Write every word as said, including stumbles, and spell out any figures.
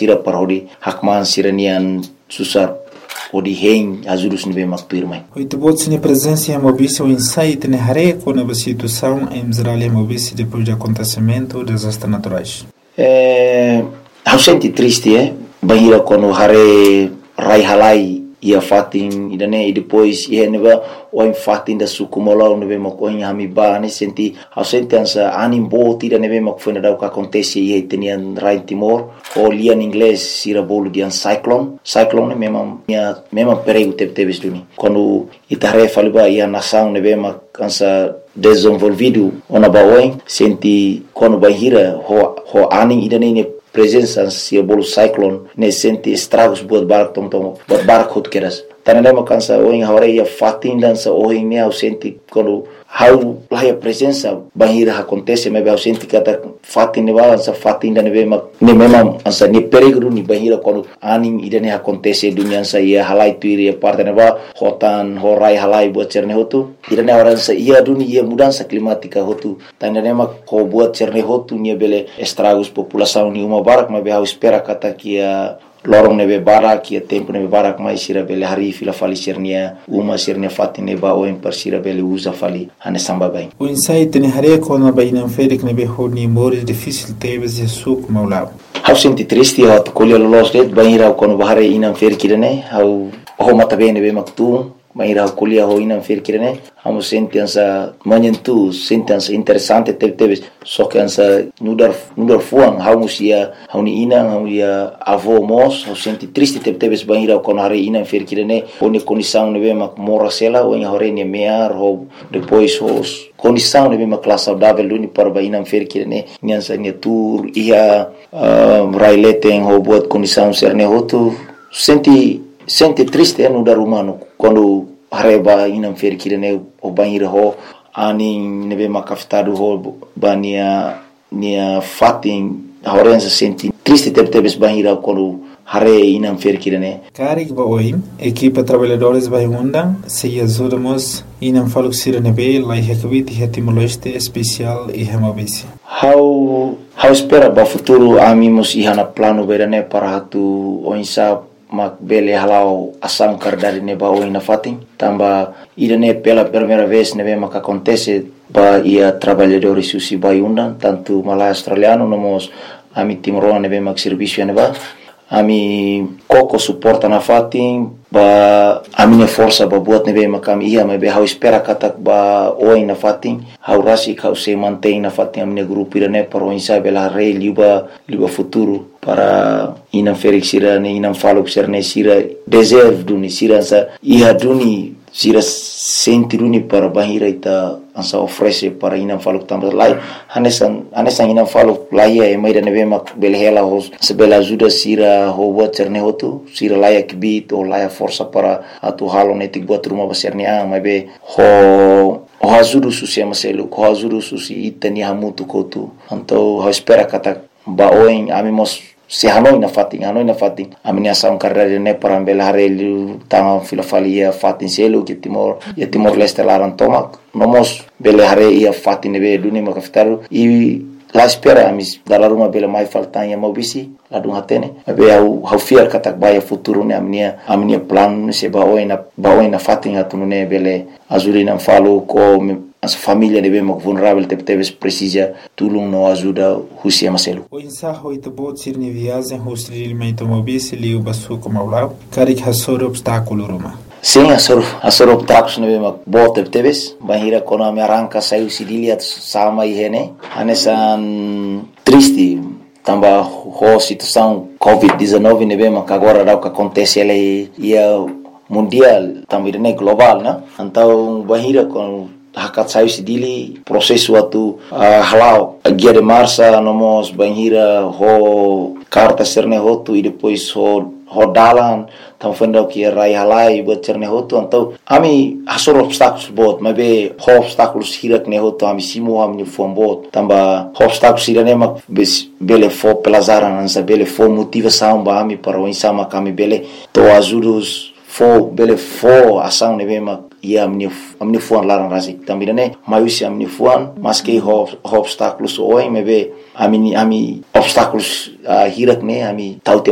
sira parodi hakman siranian susar odi hein ajudos nebe makpirmai. Oito bots ne presença em Mobice o insight ne hareco na situação em Israel e Mobice depois do acontecimento dos desastres naturais. É, eu senti triste, é, bahira quando hare rai halai ia fatin idane e depois ia neba o em fatin da sukumola nebe makoin hamiba ne senti eu senti ansa anim bot ida nebe makfoi da o que acontece ia tenian rai Timor o lia em inglês sira bolo de an cyclone cyclone mesmo minha mesmo perigo teve teve duni quando itare faliba ia nação nebe makansa desenvolvido ona baoin senti quando bahira ho ho aning idane ne presença se bolo cyclone ne senti estragos buat barak tom tom buat barak hot keras tanale makansa o em hore ia fatin dança o em meu senti quando how lá a presença bahira acontece me eu senti kata fatin ne balança fatin da ne ma ne mesmo ansa ne perigo ni bahira quando aning idane acontece dunia sa ia halai tuiri parte ne ba hotan horai halai buat cerne hotu idane orang sa ia dunia ia mudança climática hotu tanale ma ko buat cerne hotu ni bele estragos população ni uma barak ma be eu espera kata kia lorong nebe barak ia tempo nebe barak mai sira bele hari fila fali sirnia uma sirnia fatin neba o em par sira bele usa fali ane samba bem o insight ne hare ko na baina ferik nebe honi mores difícil tebes e suk maulab eu senti triste eu colher los det baira quando bahare inam ferik ne eu o mata bem nebe maktu Maira kuliah ho inam fer kirene amo sentença manhentu sentença interessante teve teve só que ansa nudar nudar fuang hausia hauni ina hauia avô mos ho senti triste teve teve banira con hare inam fer kirene oni condição nebe mak morasela o hore ne mear ho depois os condição nebe mak classe saudável luni para bainam fer kirene nyansa ne tour ia raileten ho buat condição serne hotu senti sente triste no dar humano quando areba inam fer kirene o banheiro ho ani nebe makafitado ho bania nia fatin horenza senti triste tebe tebe banheiro quando hare inam fer kirene karik ba oi equipa trabalhadores vai unda se ajudamos inam faluk sirene lai hekvit hetimoloste especial e hemabisi how how espera ba futuro amimos ihana plano berane para hatu oinsa mak bele halau asam kardari neba o ina fatin tamba idane pela primeira vez nebe mak acontece ba ia trabalhadores susi baiundan tanto malai australiano nomos ami timoro nebe mak serviço neba ami koko suporta na fatin ba amine força ba buat nebe mak ami ia mebe hau espera katak ba o ina fatin hau rasi kau se mantém na fatin amine grupo idane para o insa bela rei liba liba futuro para inam ferik sira ne inam faluk serne sira deserve duni sira sa ia duni sira senti duni para bahira ita ansa oferece para inam faluk tambah lai hanesan hanesan inam faluk lai e mai da nebe mak belhela hos sebela ajuda sira ho buat serne hotu sira lai kibit o lai força para atu halo netik buat rumah baserne a mai be ho o ajuda susi amaselu ko ajuda susi itani hamutu kotu anto ho espera kata ba oin amimos se hanoi na fatin hanoi na fatin amnia saun carreira ne para bela harelu tanga filofalia fatin selo que timor e timor leste laran tomak nomos bela hare ia fatin be duni makaftaru e la espera amis dalar uma bela mai faltan ya mobisi la dun hatene be au hau fiar katak baya futuro ne amnia amnia plan se ba oina ba oina fatin atune bele azulina falo ko as família nebe mak vulnerável teve teve precisa tulung no ajuda husia maselu o insaho ito bot sirni viagem hostri mento mobisi liu basu como lá karik hasor obstáculo roma sim asor asor obstáculos nebe mak bot teve teve bahira kono me arranca saiu sidilia sama ihene anesan triste tamba ho situação covid dezenove nebe mak agora dá o que acontece ele ia mundial também né global né então bahira com hakat sayu sidili prosesu atu uh, halau guia de marcha nomos banhira ho carta serne hotu e depois ho rodalan tam fenda que rai halai buat serne hotu então ami asor obstáculos bot mas be ho obstáculos hirak ne hotu ami simo ami fom bot tamba obstáculos irane mak bele fo pelazaran ansa bele fo motivação ba ami para o insama kami bele to ajudos fo bele fo ação ne bema ia amni amni fuan larang rasik também né maiusi amni fuan mas que ho obstáculos oi mebe ami ami obstáculos uh, hirak ne ami taute